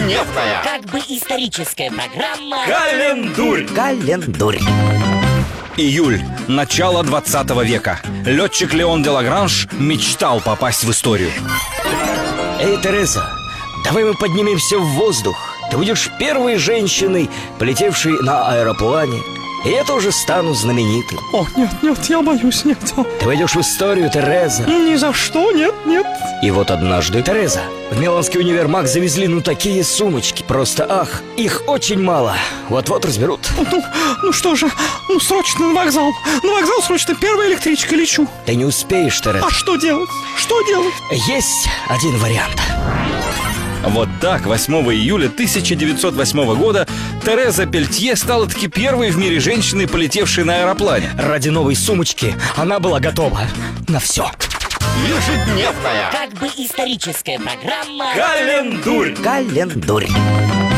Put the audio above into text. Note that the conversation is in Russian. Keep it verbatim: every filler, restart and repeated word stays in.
Ежедневная, как бы историческая программа Календурь. Календурь. Июль. Начало двадцатого века. Летчик Леон де Лагранж мечтал попасть в историю. Эй, Тереза, давай мы поднимемся в воздух. Ты будешь первой женщиной, полетевшей на аэроплане. И я тоже стану знаменитым. О, нет, нет, я боюсь, нет. Ты войдешь в историю, Тереза. Ни за что, нет, нет. И вот однажды, Тереза, в Миланский универмаг завезли ну такие сумочки. Просто ах, их очень мало. Вот-вот разберут. Ну, ну что же, ну срочно на вокзал. На вокзал срочно, первая электричка, лечу. Ты не успеешь, Тереза. А что делать? Что делать? Есть один вариант. Вот так, восьмого июля тысяча девятьсот восьмого года Тереза Пельтье стала таки первой в мире женщиной, полетевшей на аэроплане. Ради новой сумочки она была готова на все. Ежедневная, как бы историческая программа Календурь. Календурь.